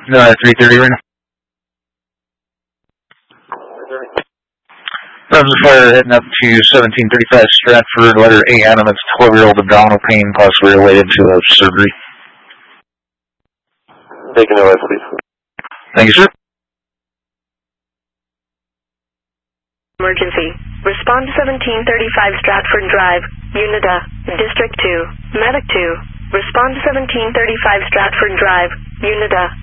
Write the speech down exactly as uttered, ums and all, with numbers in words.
No, at three thirty right now. Thumbs fire heading up to seventeen thirty-five Stratford, letter A, Adam. It's twelve-year-old abdominal pain, possibly related to a surgery. Taking away, please. Thank you, sir. Emergency. Respond to seventeen thirty-five Stratford Drive, UNIDA, District two, Medic two. Respond to seventeen thirty-five Stratford Drive, UNIDA.